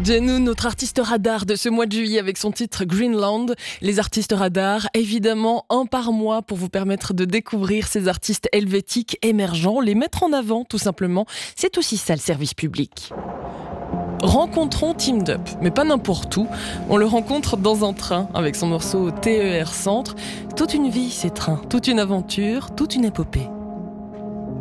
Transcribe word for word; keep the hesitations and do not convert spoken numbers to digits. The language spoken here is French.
Jenoun, notre artiste radar de ce mois de juillet avec son titre Greenland. Les artistes radars, évidemment, un par mois pour vous permettre de découvrir ces artistes helvétiques émergents, les mettre en avant tout simplement. C'est aussi ça le service public. Rencontrons Teamed Up, mais pas n'importe où. On le rencontre dans un train avec son morceau T E R Centre. Toute une vie, ces trains, toute une aventure, toute une épopée.